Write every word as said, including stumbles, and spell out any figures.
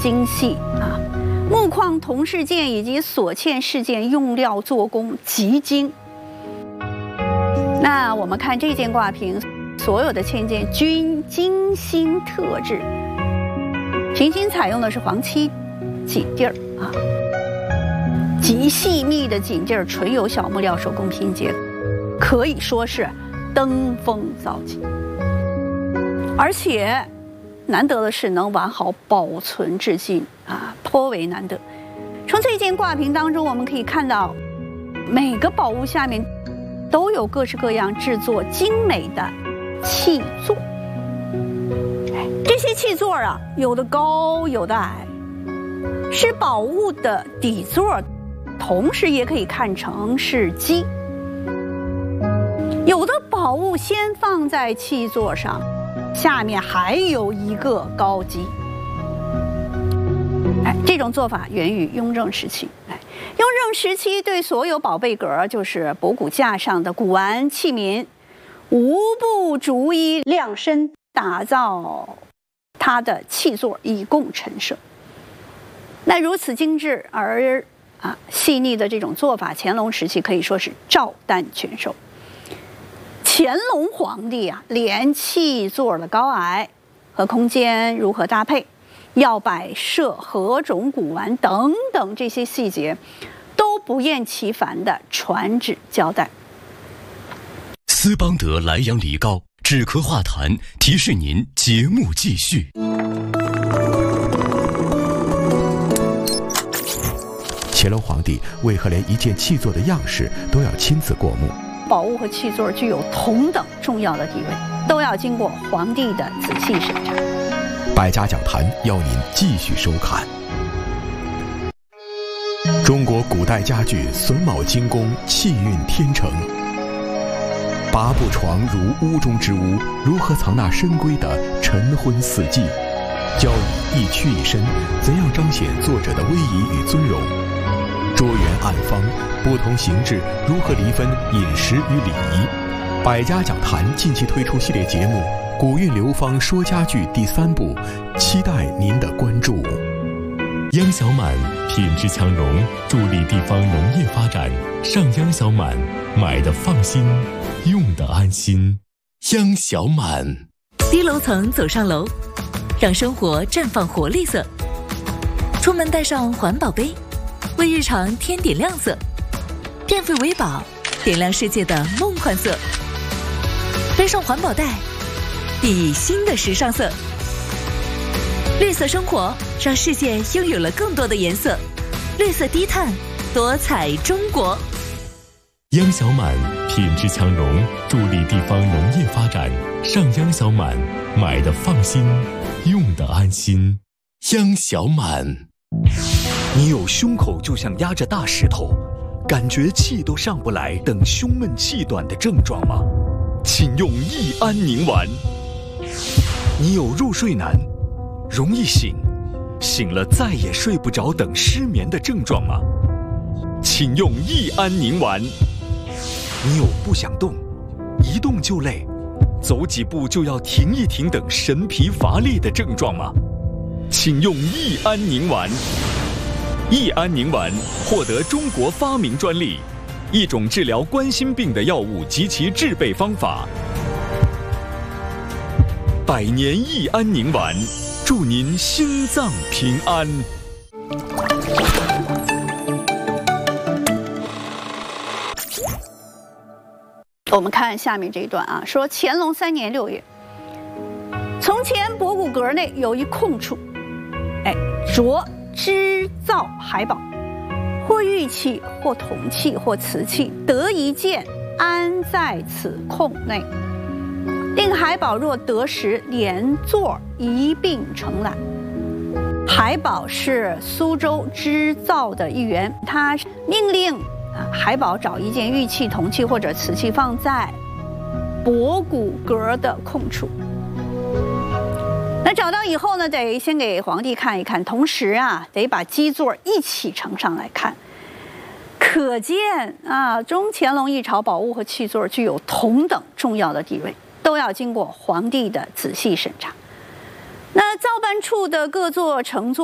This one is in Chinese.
精细啊，木框铜饰件以及锁嵌饰件用料做工极精。那我们看这件挂屏，所有的嵌件均精心特制，全新采用的是黄漆锦地儿啊，极细密的锦地儿，纯有小木料手工拼接，可以说是登峰造极。而且难得的是能完好保存至今啊，颇为难得。从这件挂屏当中，我们可以看到每个宝物下面都有各式各样制作精美的器座。这些器座啊，有的高，有的矮，是宝物的底座，同时也可以看成是基。有的宝物先放在器座上，下面还有一个高基。哎，这种做法源于雍正时期。哎，雍正时期对所有宝贝阁，就是博古架上的古玩器皿，无不逐一量身打造它的器座，以供陈设。那如此精致而啊细腻的这种做法，乾隆时期可以说是照单全收。乾隆皇帝啊，连器座的高矮和空间如何搭配，要摆设何种古玩等等这些细节，都不厌其烦地传旨交代。 斯邦德莱阳梨膏止咳化痰，提示您节目继续。 乾隆皇帝为何连一件器座的样式都要亲自过目？ 宝物和器座具有同等重要的地位，都要经过皇帝的仔细审查。 百家讲坛邀您继续收看。中国古代家具榫卯精工，气韵天成。八步床如屋中之屋，如何藏纳深闺的晨昏四季？交椅一曲一伸，怎样彰显作者的威仪与尊荣？桌圆案方，不同形制如何离分饮食与礼仪？百家讲坛近期推出系列节目《古韵流芳说家具》第三部，期待您的关注。 央小满品质强融，助力地方农业发展。上央小满，买的放心，用的安心。央小满。 低楼层走上楼，让生活绽放活力色。出门带上环保杯，为日常添点亮色。电费为宝，点亮世界的梦幻色。背上环保袋，熠熠新的时尚色。绿色生活，让世界拥有了更多的颜色。绿色低碳，多彩中国。 央小满品质强融，助力地方农业发展。上央小满，买的放心，用的安心。央小满。 你有胸口就像压着大石头，感觉气都上不来等胸闷气短的症状吗？请用益安宁丸。你有入睡难，容易醒，醒了再也睡不着等失眠的症状吗？请用益安宁丸。你有不想动，一动就累，走几步就要停一停等神疲乏力的症状吗？请用益安宁丸。益安宁丸获得中国发明专利，一种治疗冠心病的药物及其制备方法。百年益安宁丸，祝您心脏平安。 我们看下面这一段啊，说乾隆三年六月，从前博古阁内有一空处，哎，着织造海宝，或玉器，或铜器，或瓷器，得一件，安在此空内。令海宝若得时，连座一并承揽。海宝是苏州织造的一员，他命令啊海宝找一件玉器、铜器或者瓷器放在博古阁的空处。那找到以后呢，得先给皇帝看一看，同时啊，得把基座一起呈上来看。可见啊，中乾隆一朝宝物和器座具有同等重要的地位，都要经过皇帝的仔细审查。那造办处的各座成座